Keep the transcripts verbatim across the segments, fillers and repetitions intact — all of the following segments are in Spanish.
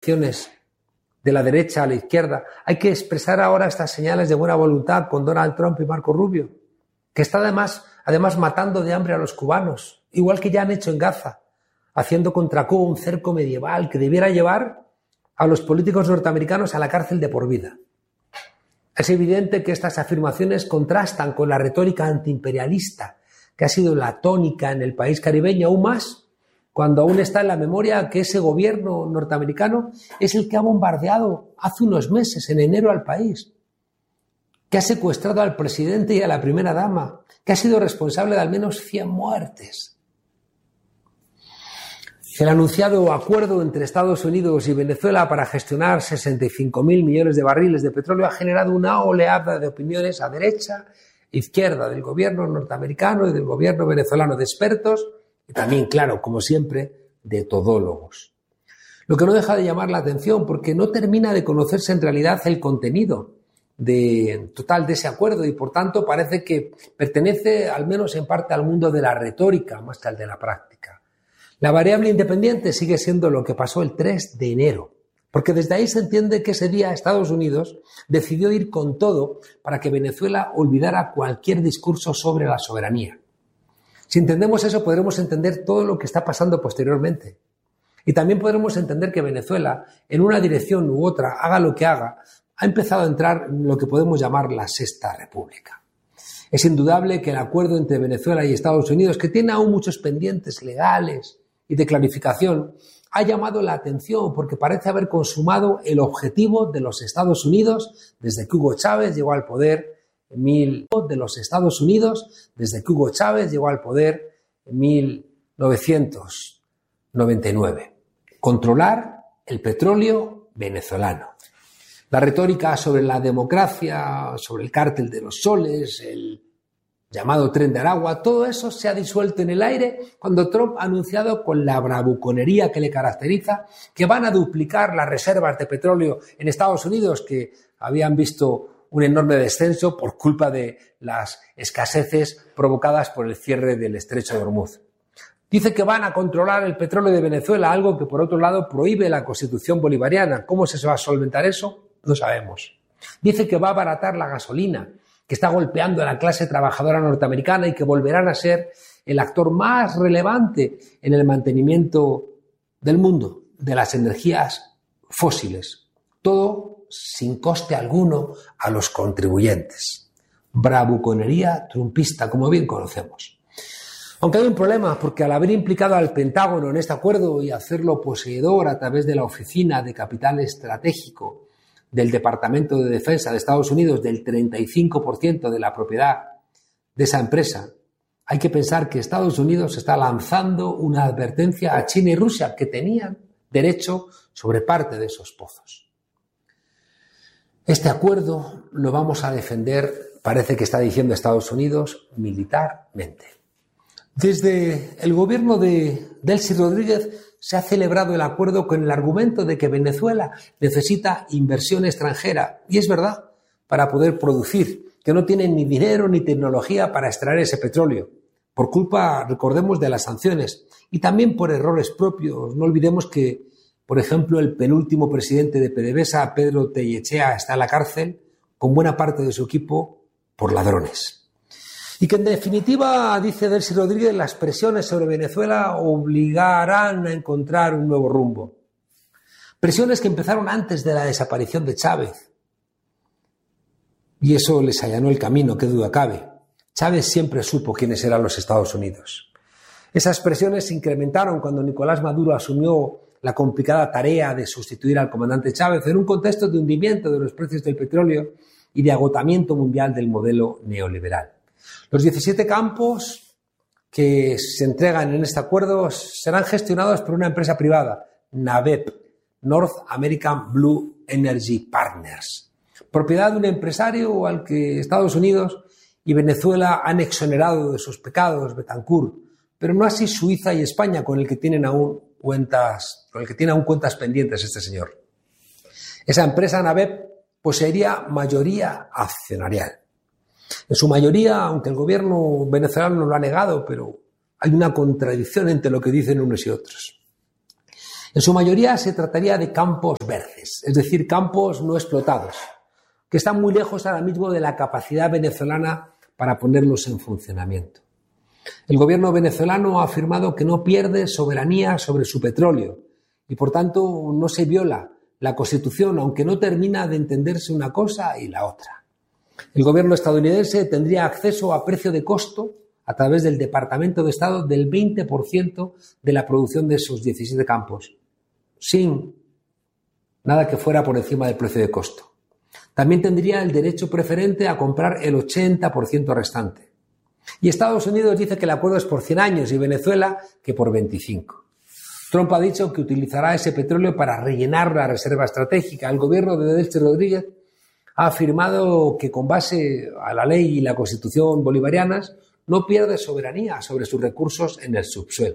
elecciones de la derecha a la izquierda, hay que expresar ahora estas señales de buena voluntad con Donald Trump y Marco Rubio, que está además, además matando de hambre a los cubanos, igual que ya han hecho en Gaza, haciendo contra Cuba un cerco medieval que debiera llevar a los políticos norteamericanos a la cárcel de por vida. Es evidente que estas afirmaciones contrastan con la retórica antiimperialista que ha sido la tónica en el país caribeño, aún más cuando aún está en la memoria que ese gobierno norteamericano es el que ha bombardeado hace unos meses, en enero, al país, que ha secuestrado al presidente y a la primera dama, que ha sido responsable de al menos cien muertes. El anunciado acuerdo entre Estados Unidos y Venezuela para gestionar sesenta y cinco mil millones de barriles de petróleo ha generado una oleada de opiniones a derecha e izquierda del gobierno norteamericano y del gobierno venezolano, de expertos y también, claro, como siempre, de todólogos. Lo que no deja de llamar la atención porque no termina de conocerse en realidad el contenido de, total de ese acuerdo y, por tanto, parece que pertenece, al menos en parte, al mundo de la retórica más que al de la práctica. La variable independiente sigue siendo lo que pasó el tres de enero, porque desde ahí se entiende que ese día Estados Unidos decidió ir con todo para que Venezuela olvidara cualquier discurso sobre la soberanía. Si entendemos eso, podremos entender todo lo que está pasando posteriormente. Y también podremos entender que Venezuela, en una dirección u otra, haga lo que haga, ha empezado a entrar en lo que podemos llamar la Sexta República. Es indudable que el acuerdo entre Venezuela y Estados Unidos, que tiene aún muchos pendientes legales y de clarificación, ha llamado la atención porque parece haber consumado el objetivo de los Estados Unidos desde que Hugo Chávez llegó al poder en mil de los Estados Unidos desde que Hugo Chávez llegó al poder en mil novecientos noventa y nueve. Controlar el petróleo venezolano. La retórica sobre la democracia, sobre el cártel de los soles, el llamado Tren de Aragua, todo eso se ha disuelto en el aire cuando Trump ha anunciado con la bravuconería que le caracteriza que van a duplicar las reservas de petróleo en Estados Unidos, que habían visto un enorme descenso por culpa de las escaseces provocadas por el cierre del estrecho de Hormuz. Dice que van a controlar el petróleo de Venezuela, algo que por otro lado prohíbe la Constitución bolivariana. ¿Cómo se va a solventar eso? No sabemos. Dice que va a abaratar la gasolina, que está golpeando a la clase trabajadora norteamericana y que volverán a ser el actor más relevante en el mantenimiento del mundo, de las energías fósiles. Todo sin coste alguno a los contribuyentes. Bravuconería trumpista, como bien conocemos. Aunque hay un problema, porque al haber implicado al Pentágono en este acuerdo y hacerlo poseedor a través de la Oficina de Capital Estratégico del Departamento de Defensa de Estados Unidos del treinta y cinco por ciento de la propiedad de esa empresa, hay que pensar que Estados Unidos está lanzando una advertencia a China y Rusia, que tenían derecho sobre parte de esos pozos. Este acuerdo lo vamos a defender, parece que está diciendo Estados Unidos, militarmente. Desde el gobierno de Delcy Rodríguez se ha celebrado el acuerdo con el argumento de que Venezuela necesita inversión extranjera, y es verdad, para poder producir, que no tienen ni dinero ni tecnología para extraer ese petróleo, por culpa, recordemos, de las sanciones, y también por errores propios. No olvidemos que, por ejemplo, el penúltimo presidente de PDVSA, Pedro Tellechea, está en la cárcel con buena parte de su equipo por ladrones. Y que en definitiva, dice Delcy Rodríguez, las presiones sobre Venezuela obligarán a encontrar un nuevo rumbo. Presiones que empezaron antes de la desaparición de Chávez. Y eso les allanó el camino, qué duda cabe. Chávez siempre supo quiénes eran los Estados Unidos. Esas presiones se incrementaron cuando Nicolás Maduro asumió la complicada tarea de sustituir al comandante Chávez en un contexto de hundimiento de los precios del petróleo y de agotamiento mundial del modelo neoliberal. Los diecisiete campos que se entregan en este acuerdo serán gestionados por una empresa privada, NABEP, North American Blue Energy Partners, propiedad de un empresario al que Estados Unidos y Venezuela han exonerado de sus pecados, Betancourt, pero no así Suiza y España, con el que tienen aún cuentas, con el que tiene aún cuentas pendientes este señor. Esa empresa NABEP poseería mayoría accionarial. En su mayoría, aunque el gobierno venezolano lo ha negado, pero hay una contradicción entre lo que dicen unos y otros. En su mayoría se trataría de campos verdes, es decir, campos no explotados, que están muy lejos ahora mismo de la capacidad venezolana para ponerlos en funcionamiento. El gobierno venezolano ha afirmado que no pierde soberanía sobre su petróleo y, por tanto, no se viola la Constitución, aunque no termina de entenderse una cosa y la otra. El gobierno estadounidense tendría acceso a precio de costo a través del Departamento de Estado del veinte por ciento de la producción de esos diecisiete campos, sin nada que fuera por encima del precio de costo. También tendría el derecho preferente a comprar el ochenta por ciento restante. Y Estados Unidos dice que el acuerdo es por cien años y Venezuela que por veinticinco. Trump ha dicho que utilizará ese petróleo para rellenar la reserva estratégica. El gobierno de Delcy Rodríguez ha afirmado que con base a la ley y la Constitución bolivarianas no pierde soberanía sobre sus recursos en el subsuelo.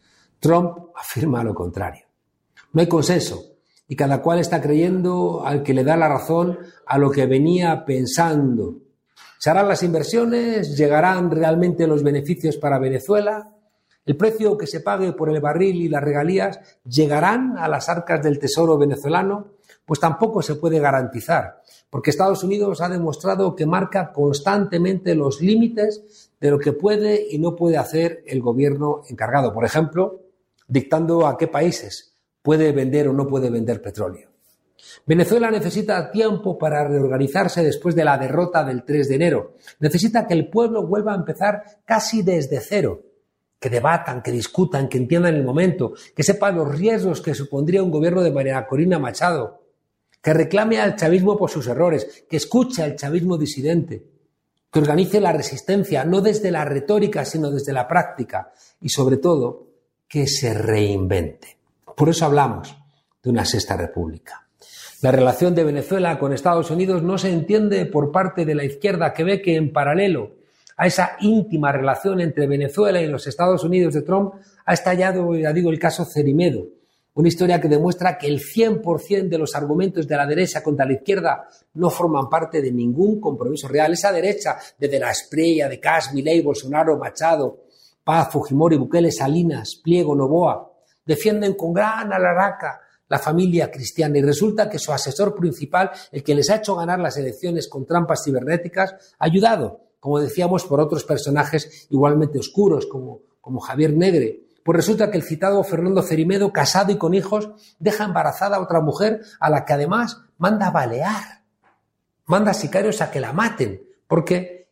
Trump afirma lo contrario. No hay consenso y cada cual está creyendo al que le da la razón a lo que venía pensando. ¿Se harán las inversiones? ¿Llegarán realmente los beneficios para Venezuela? ¿El precio que se pague por el barril y las regalías llegarán a las arcas del tesoro venezolano? Pues tampoco se puede garantizar, porque Estados Unidos ha demostrado que marca constantemente los límites de lo que puede y no puede hacer el gobierno encargado. Por ejemplo, dictando a qué países puede vender o no puede vender petróleo. Venezuela necesita tiempo para reorganizarse después de la derrota del tres de enero. Necesita que el pueblo vuelva a empezar casi desde cero. Que debatan, que discutan, que entiendan el momento, que sepan los riesgos que supondría un gobierno de María Corina Machado, que reclame al chavismo por sus errores, que escuche al chavismo disidente, que organice la resistencia, no desde la retórica, sino desde la práctica, y sobre todo, que se reinvente. Por eso hablamos de una sexta república. La relación de Venezuela con Estados Unidos no se entiende por parte de la izquierda, que ve que en paralelo a esa íntima relación entre Venezuela y los Estados Unidos de Trump ha estallado, ya digo, el caso Cerimedo, una historia que demuestra que el cien por ciento de los argumentos de la derecha contra la izquierda no forman parte de ningún compromiso real. Esa derecha, desde la Espriella, de Kass, Milei, Bolsonaro, Machado, Paz, Fujimori, Bukele, Salinas, Pliego, Noboa, defienden con gran alaraca la familia cristiana y resulta que su asesor principal, el que les ha hecho ganar las elecciones con trampas cibernéticas, ha ayudado, como decíamos, por otros personajes igualmente oscuros, como, como Javier Negre. Pues resulta que el citado Fernando Cerimedo, casado y con hijos, deja embarazada a otra mujer a la que además manda a balear, manda a sicarios a que la maten, porque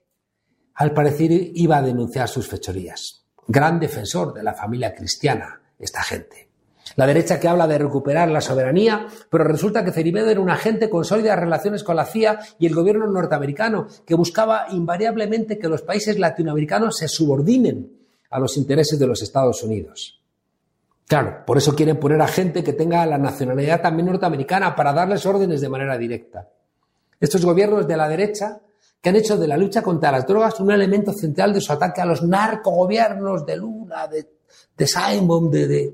al parecer iba a denunciar sus fechorías. Gran defensor de la familia cristiana, esta gente. La derecha que habla de recuperar la soberanía, pero resulta que Cerimedo era un agente con sólidas relaciones con la C I A y el gobierno norteamericano, que buscaba invariablemente que los países latinoamericanos se subordinen a los intereses de los Estados Unidos. Claro, por eso quieren poner a gente que tenga la nacionalidad también norteamericana para darles órdenes de manera directa. Estos gobiernos de la derecha que han hecho de la lucha contra las drogas un elemento central de su ataque a los narcogobiernos de Lula, de, de Simon, de... de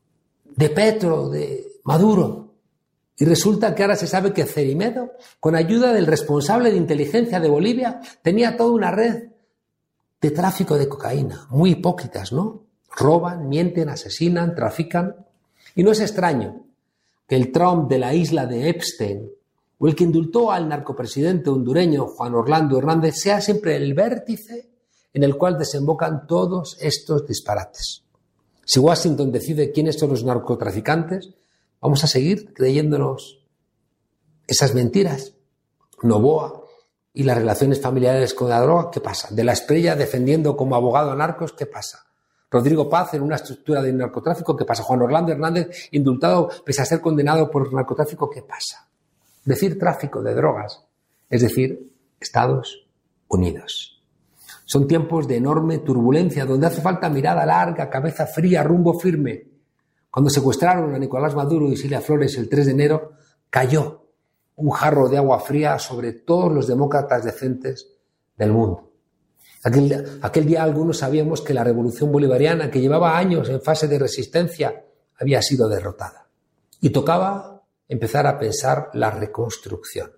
de Petro, de Maduro. Y resulta que ahora se sabe que Cerimedo, con ayuda del responsable de inteligencia de Bolivia, tenía toda una red de tráfico de cocaína. Muy hipócritas, ¿no? Roban, mienten, asesinan, trafican. Y no es extraño que el Trump de la isla de Epstein o el que indultó al narcopresidente hondureño Juan Orlando Hernández sea siempre el vértice en el cual desembocan todos estos disparates. Si Washington decide quiénes son los narcotraficantes, vamos a seguir creyéndonos esas mentiras. Noboa y las relaciones familiares con la droga, ¿qué pasa? De la Espriella defendiendo como abogado a narcos, ¿qué pasa? Rodrigo Paz en una estructura de narcotráfico, ¿qué pasa? Juan Orlando Hernández indultado pese a ser condenado por narcotráfico, ¿qué pasa? Decir tráfico de drogas, es decir, Estados Unidos. Son tiempos de enorme turbulencia, donde hace falta mirada larga, cabeza fría, rumbo firme. Cuando secuestraron a Nicolás Maduro y Cilia Flores el tres de enero, cayó un jarro de agua fría sobre todos los demócratas decentes del mundo. Aquel, aquel día algunos sabíamos que la revolución bolivariana, que llevaba años en fase de resistencia, había sido derrotada. Y tocaba empezar a pensar la reconstrucción.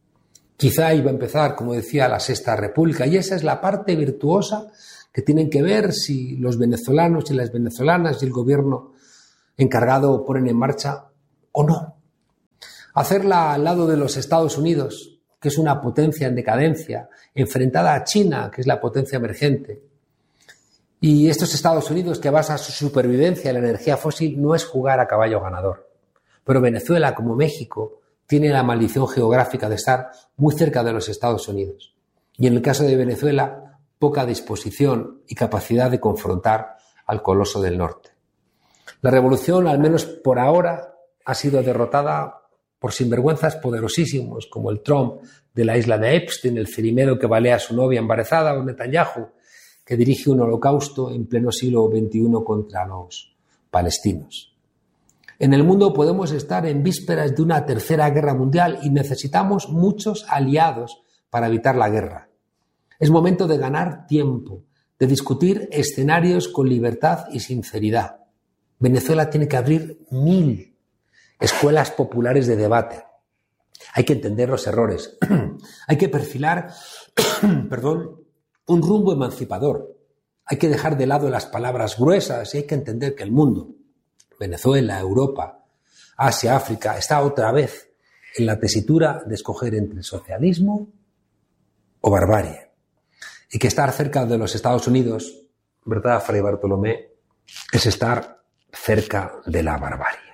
Quizá iba a empezar, como decía, la Sexta República, y esa es la parte virtuosa que tienen que ver si los venezolanos y las venezolanas y el gobierno encargado ponen en marcha o no. Hacerla al lado de los Estados Unidos, que es una potencia en decadencia, enfrentada a China, que es la potencia emergente. Y estos Estados Unidos que basa su supervivencia en la energía fósil no es jugar a caballo ganador. Pero Venezuela, como México, tiene la maldición geográfica de estar muy cerca de los Estados Unidos. Y en el caso de Venezuela, poca disposición y capacidad de confrontar al coloso del norte. La revolución, al menos por ahora, ha sido derrotada por sinvergüenzas poderosísimos como el Trump de la isla de Epstein, el cirimero que balea a su novia embarazada, o Netanyahu, que dirige un holocausto en pleno siglo veintiuno contra los palestinos. En el mundo podemos estar en vísperas de una tercera guerra mundial y necesitamos muchos aliados para evitar la guerra. Es momento de ganar tiempo, de discutir escenarios con libertad y sinceridad. Venezuela tiene que abrir mil escuelas populares de debate. Hay que entender los errores. Hay que perfilar perdón, un rumbo emancipador. Hay que dejar de lado las palabras gruesas y hay que entender que el mundo, Venezuela, Europa, Asia, África, está otra vez en la tesitura de escoger entre socialismo o barbarie. Y que estar cerca de los Estados Unidos, ¿verdad, Fray Bartolomé?, es estar cerca de la barbarie.